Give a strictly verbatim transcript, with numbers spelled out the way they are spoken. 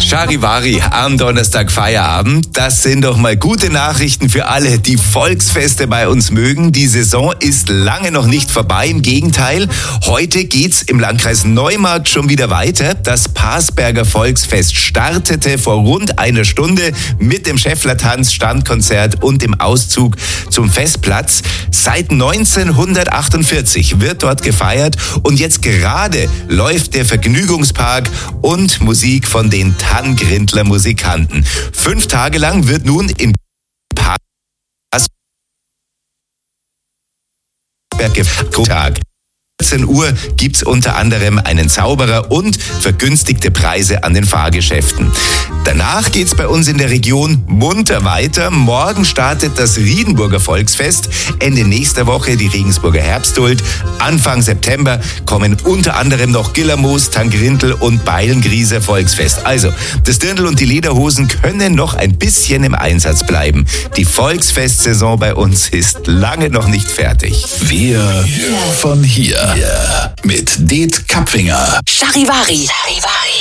Charivari am Donnerstag Feierabend. Das sind doch mal gute Nachrichten für alle, die Volksfeste bei uns mögen. Die Saison ist lange noch nicht vorbei. Im Gegenteil, heute geht's im Landkreis Neumarkt schon wieder weiter. Das Parsberger Volksfest startete vor rund einer Stunde mit dem Schäfflertanz, Standkonzert und dem Auszug zum Festplatz. Seit neunzehnhundertachtundvierzig wird dort gefeiert und jetzt gerade läuft der Vergnügungspark und Musik von den Tanngrindler Musikanten. Fünf Tage lang wird nun in Parsberg vierzehn Uhr gibt's unter anderem einen Zauberer und vergünstigte Preise an den Fahrgeschäften. Danach geht's bei uns in der Region munter weiter. Morgen startet das Riedenburger Volksfest, Ende nächster Woche die Regensburger Herbstduld. Anfang September kommen unter anderem noch Gillermoos, Tanngrindl und Beilngrieser Volksfest. Also, das Dirndl und die Lederhosen können noch ein bisschen im Einsatz bleiben. Die Volksfestsaison bei uns ist lange noch nicht fertig. Wir von hier. Yeah. Mit Det Kapfinger. Charivari. Charivari.